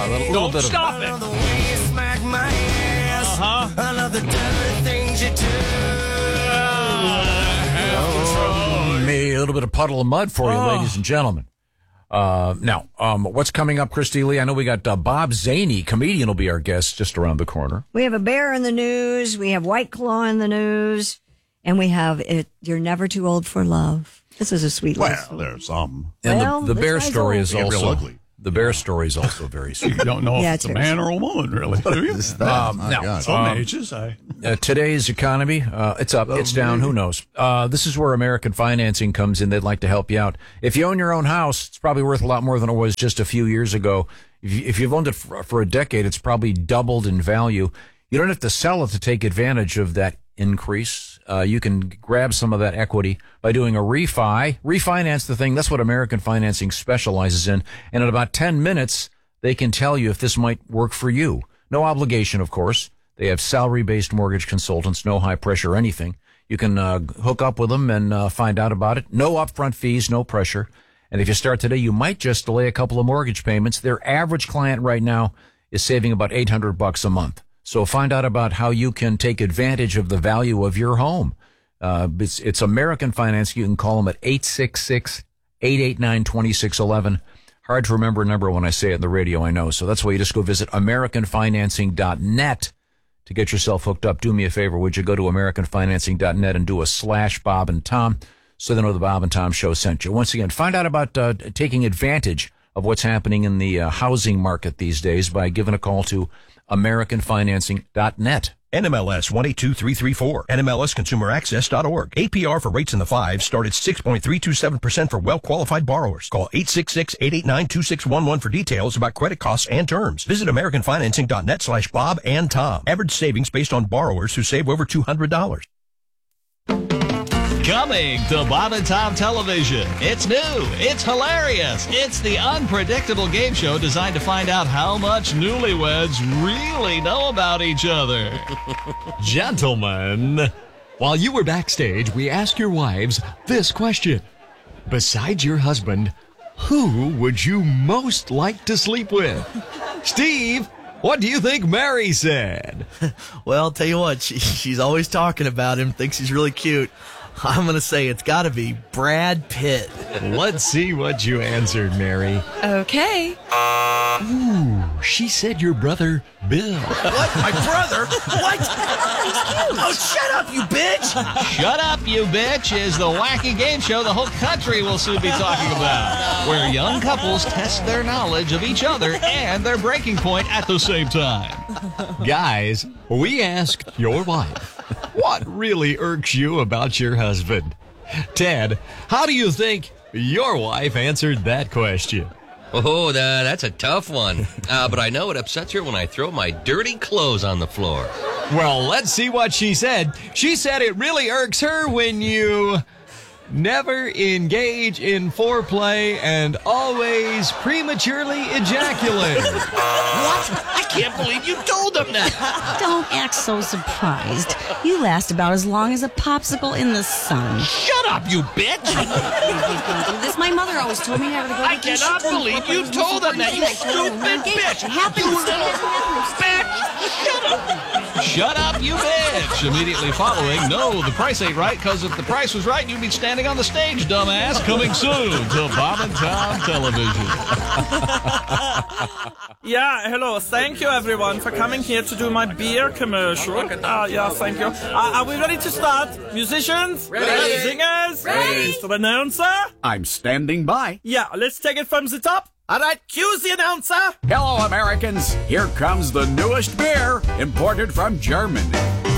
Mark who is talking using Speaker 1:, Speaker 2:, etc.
Speaker 1: a little bit
Speaker 2: Stop
Speaker 1: of...
Speaker 2: it.
Speaker 1: Me, a little bit of puddle of mud for you, ladies and gentlemen. Now, what's coming up, Christy Lee? I know we got Bob Zaney, comedian, will be our guest just around the corner.
Speaker 3: We have a bear in the news. We have White Claw in the news. And we have You're Never Too Old for Love. This is a sweet list.
Speaker 4: Well, there's some.
Speaker 1: And
Speaker 3: Well,
Speaker 1: the bear
Speaker 3: this guy's
Speaker 1: story
Speaker 3: old.
Speaker 1: is
Speaker 4: They get real
Speaker 1: also...
Speaker 4: ugly.
Speaker 1: The bear story is also very sweet.
Speaker 4: You don't know
Speaker 3: Yeah,
Speaker 4: if it's a
Speaker 3: it's
Speaker 4: man or a woman, really, do you?
Speaker 1: Now,
Speaker 4: Some ages,
Speaker 1: today's economy, it's up, it's down, who knows? This is where American Financing comes in. They'd like to help you out. If you own your own house, it's probably worth a lot more than it was just a few years ago. If you've owned it for a decade, it's probably doubled in value. You don't have to sell it to take advantage of that increase. You can grab some of that equity by doing a refinance the thing. That's what American Financing specializes in. And in about 10 minutes, they can tell you if this might work for you. No obligation, of course. They have salary-based mortgage consultants, no high pressure or anything. You can hook up with them and find out about it. No upfront fees, no pressure. And if you start today, you might just delay a couple of mortgage payments. Their average client right now is saving about $800 a month. So find out about how you can take advantage of the value of your home. It's American Finance. You can call them at 866-889-2611. Hard to remember a number when I say it on the radio, I know. So that's why you just go visit AmericanFinancing.net to get yourself hooked up. Do me a favor, would you go to AmericanFinancing.net and do a /Bob and Tom so they know the Bob and Tom Show sent you. Once again, find out about taking advantage of what's happening in the housing market these days by giving a call to AmericanFinancing.net.
Speaker 5: NMLS 182334. NMLSConsumerAccess.org. APR for rates in the 5s start at 6.327% for well-qualified borrowers. Call 866-889-2611 for details about credit costs and terms. Visit AmericanFinancing.net/Bob and Tom. Average savings based on borrowers who save over $200.
Speaker 2: Coming to Bob and Tom Television. It's new. It's hilarious. It's the unpredictable game show designed to find out how much newlyweds really know about each other.
Speaker 6: Gentlemen, while you were backstage, we asked your wives this question. Besides your husband, who would you most like to sleep with? Steve, what do you think Mary said?
Speaker 7: Well, I'll tell you what, she's always talking about him, thinks he's really cute. I'm going to say it's got to be Brad Pitt.
Speaker 6: Let's see what you answered, Mary.
Speaker 8: Okay.
Speaker 6: Ooh, she said your brother, Bill.
Speaker 7: What? My brother? What? Oh, shut up, you bitch!
Speaker 2: Shut Up, You Bitch is the wacky game show the whole country will soon be talking about, where young couples test their knowledge of each other and their breaking point at the same time.
Speaker 6: Guys, we asked your wife, what really irks you about your husband? Ted, how do you think your wife answered that question?
Speaker 9: Oh, that's a tough one. But I know it upsets her when I throw my dirty clothes on the floor.
Speaker 6: Well, let's see what she said. She said it really irks her when you never engage in foreplay and always prematurely ejaculate.
Speaker 7: What? I can't believe you told him that.
Speaker 8: Don't act so surprised. You last about as long as a popsicle in the sun.
Speaker 7: Shut up, you bitch!
Speaker 8: This my mother always told me never to go to
Speaker 7: I cannot believe you told him that, you stupid bitch! You little bitch! Shut up!
Speaker 2: Shut Up, You Bitch! Immediately following, no, the price ain't right, because if the price was right, you'd be standing on the stage, dumbass. Coming soon to Bob and Tom Television.
Speaker 10: Yeah, hello. Thank you, everyone, for coming here to do my beer commercial. Yeah, thank you. Are we ready to start? Musicians?
Speaker 4: Ready.
Speaker 10: Singers?
Speaker 4: Ready.
Speaker 10: Mr. Announcer?
Speaker 4: I'm standing by.
Speaker 10: Yeah, let's take it from the top. All right, cue the announcer.
Speaker 4: Hello, Americans. Here comes the newest beer, imported from Germany.